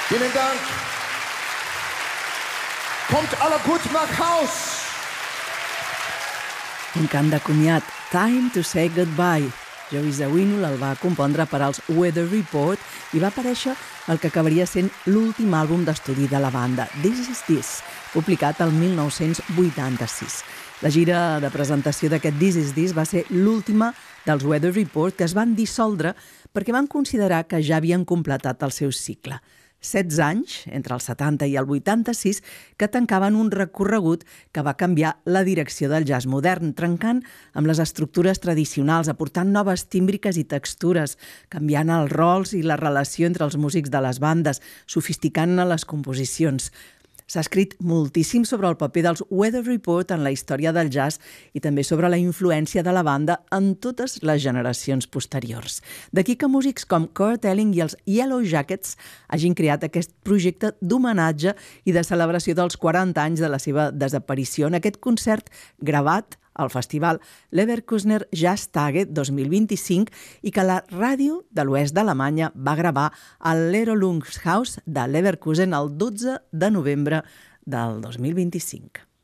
Vielen Dank. Kommt alle gut nach Haus. Un cant de comiat, Time to Say Goodbye. Joey Zawinul el va compondre per als Weather Report i va aparèixer el que acabaria sent l'últim àlbum d'estudi de la banda, This Is This, publicat el 1986. La gira de presentació d'aquest This Is This va ser l'última dels Weather Report, que es van dissoldre perquè van considerar que ja havien completat el seu cicle. 16 anys, entre el 70 i el 86, que tancaven un recorregut que va canviar la direcció del jazz modern, trencant amb les estructures tradicionals, aportant noves tímbriques i textures, canviant els rols i la relació entre els músics de les bandes, sofisticant-ne les composicions. S'ha escrit moltíssim sobre el paper dels Weather Report en la història del jazz i també sobre la influència de la banda en totes les generacions posteriors. D'aquí que músics com Kurt Elling i els Yellow Jackets hagin creat aquest projecte d'homenatge i de celebració dels 40 anys de la seva desaparició en aquest concert gravat al festival Leverkusener Jazztage 2025 i que la ràdio de l'oest d'Alemanya va gravar al Lerolungshaus de Leverkusen el 12 de novembre del 2025.